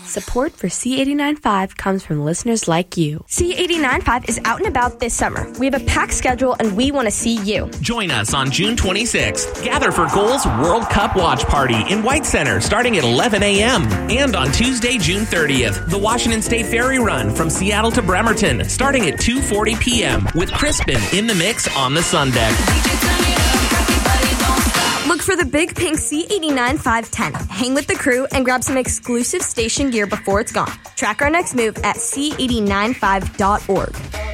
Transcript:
Support for C89.5 comes from listeners like you. C89.5 is out and about this summer. We have a packed schedule and we want to see you. Join us on June 26th. Gather for Goals World Cup Watch Party in White Center starting at 11 a.m. And on Tuesday, June 30th, the Washington State Ferry Run from Seattle to Bremerton starting at 2:40 p.m. with Crispin in the mix on the Sun Deck. Look for the big pink C89.5 tent. Hang with the crew and grab some exclusive station gear before it's gone. Track our next move at C89.5.org.